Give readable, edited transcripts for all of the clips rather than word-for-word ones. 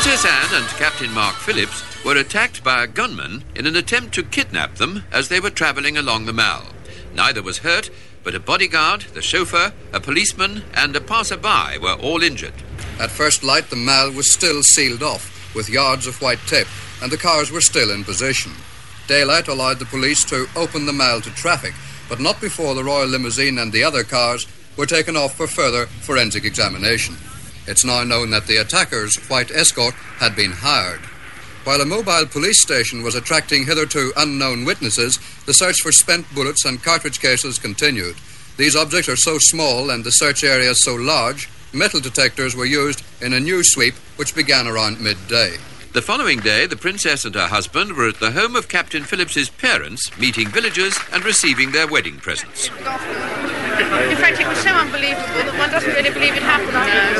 Princess Anne and Captain Mark Phillips were attacked by a gunman in an attempt to kidnap them as they were travelling along the Mall. Neither was hurt, but a bodyguard, the chauffeur, a policeman and a passer-by were all injured. At first light, the Mall was still sealed off with yards of white tape, and the cars were still in position. Daylight allowed the police to open the Mall to traffic, but not before the Royal Limousine and the other cars were taken off for further forensic examination. It's now known that the attackers' white escort had been hired. While a mobile police station was attracting hitherto unknown witnesses, the search for spent bullets and cartridge cases continued. These objects are so small and the search area so large, metal detectors were used in a new sweep which began around midday. The following day, the Princess and her husband were at the home of Captain Phillips's parents, meeting villagers and receiving their wedding presents. In fact, it was so unbelievable that one doesn't really believe it happened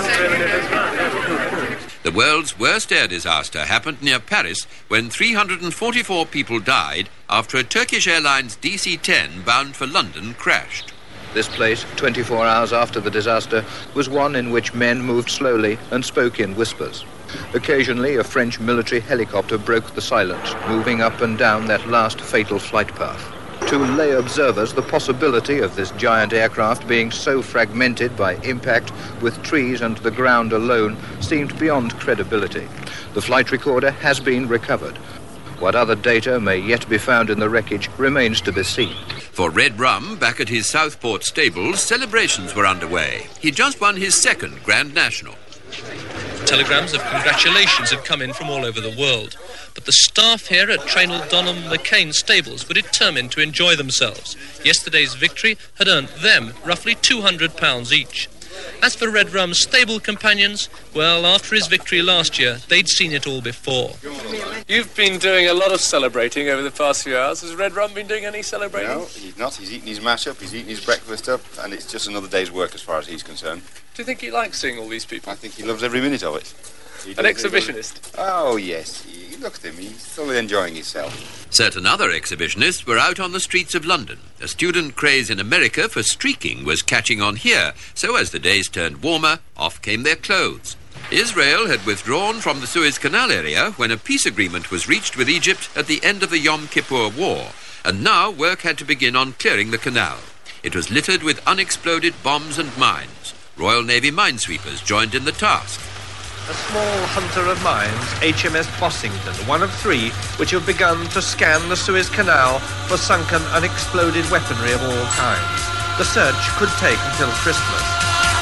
now. The world's worst air disaster happened near Paris when 344 people died after a Turkish Airlines DC-10 bound for London crashed. This place, 24 hours after the disaster, was one in which men moved slowly and spoke in whispers. Occasionally, a French military helicopter broke the silence, moving up and down that last fatal flight path. To lay observers, the possibility of this giant aircraft being so fragmented by impact with trees and the ground alone seemed beyond credibility. The flight recorder has been recovered. What other data may yet be found in the wreckage remains to be seen. For Red Rum, back at his Southport stables, celebrations were underway. He just won his second Grand National. Telegrams of congratulations had come in from all over the world, but the staff here at Traynell Donham McCain stables were determined to enjoy themselves. Yesterday's victory had earned them roughly £200 each. As for Red Rum's stable companions, well, after his victory last year, they'd seen it all before. You've been doing a lot of celebrating over the past few hours. Has Red Rum been doing any celebrating? No, he's not. He's eating his mash up, he's eating his breakfast up, and it's just another day's work as far as he's concerned. Do you think he likes seeing all these people? I think he loves every minute of it. An exhibitionist? Oh, yes. Look at him. He's thoroughly enjoying himself. Certain other exhibitionists were out on the streets of London. A student craze in America for streaking was catching on here, so as the days turned warmer, off came their clothes. Israel had withdrawn from the Suez Canal area when a peace agreement was reached with Egypt at the end of the Yom Kippur War, and now work had to begin on clearing the canal. It was littered with unexploded bombs and mines. Royal Navy minesweepers joined in the task. A small hunter of mines, HMS Bossington, one of three which have begun to scan the Suez Canal for sunken, unexploded weaponry of all kinds. The search could take until Christmas.